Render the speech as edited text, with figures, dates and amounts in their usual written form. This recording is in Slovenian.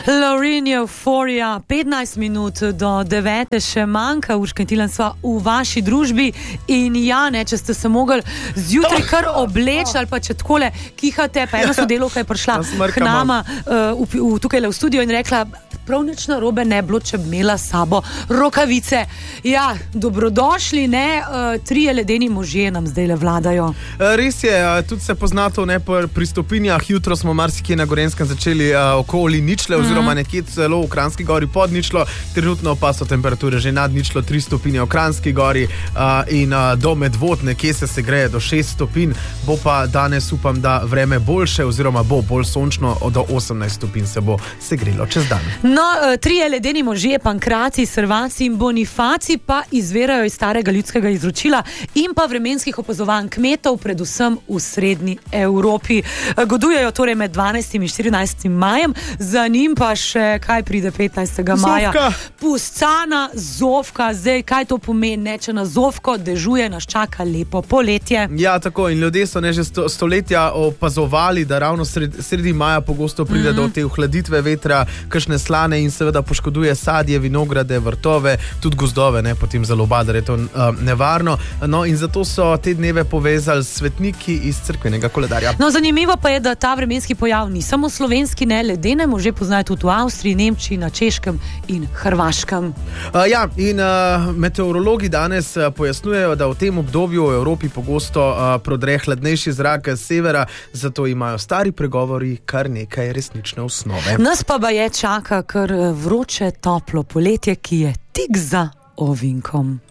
Loreen Euphoria, 15 minut do 9 še manjka, Urška in Tilen sva v vaši družbi in ja, ne, če ste se mogli zjutraj kar obleči ali pa če takole kihate, pa ena sodelovka je prišla k nama tukaj v studio in rekla, prav nič narobe ne bilo, če bi imela sabo rokavice. Ja, dobrodošli, ne, 3 ledeni možje nam zdaj le vladajo. Res je, tudi se pozna to, ne, pri stopinjah, jutro smo marsikje na Gorenskem začeli okoli ničle, oziroma nekje celo v Kranjski gori pod ničlo, trenutno pa so temperature že nad ničlo 3 stopinje v Kranjski gori in do Medvod nekje se segreje do 6 stopinj, bo pa danes upam, da vreme boljše, oziroma bo bolj sončno, do 18 stopinj se bo segrelo čez dan. No, 3 ledeni možje, Pankrati, Servaci in Bonifaci pa izvirajo iz starega ljudskega izročila in pa vremenskih opazovanj kmetov, predvsem v srednji Evropi. Godujejo torej med 12. in 14. majem, za njim pa še, kaj pride 15. maja? Zofka! Puscana Zofka, zdaj kaj to pomeni, ne, če na Zofko dežuje, nas čaka lepo poletje. Ja, tako, in ljudje so že stoletja opazovali, da ravno sredi maja pogosto pride do te ohladitve vetra, kakšne slane in seveda poškoduje sadje, vinograde, vrtove, tudi gozdove, ne, potem zelo badar je to nevarno. No, in zato so te dneve povezali s svetniki iz cerkvenega koledarja. No, zanimivo pa je, da ta vremenski pojav ni samo slovenski, ne, ledene može poznajo tudi v Avstriji, Nemčiji, na Češkem in Hrvaškem. Ja, in meteorologi danes pojasnjujejo, da v tem obdobju v Evropi pogosto prodre hladnejši zrak z severa, zato imajo stari pregovori kar nekaj resnične osnove. Nas pa je čaka kar vroče, toplo poletje, ki je tik za ovinkom.